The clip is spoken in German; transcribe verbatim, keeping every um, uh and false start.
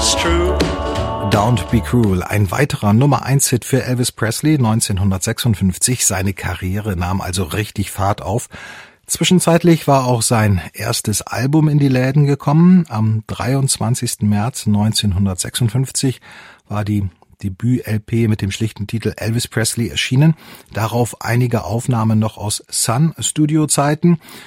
it's true. Don't Be Cruel, ein weiterer Nummer eins Hit für Elvis Presley neunzehnhundertsechsundfünfzig. Seine Karriere nahm also richtig Fahrt auf. Zwischenzeitlich war auch sein erstes Album in die Läden gekommen. Am dreiundzwanzigsten März neunzehnhundertsechsundfünfzig war die Debüt-L P mit dem schlichten Titel Elvis Presley erschienen. Darauf einige Aufnahmen noch aus Sun-Studio-Zeiten.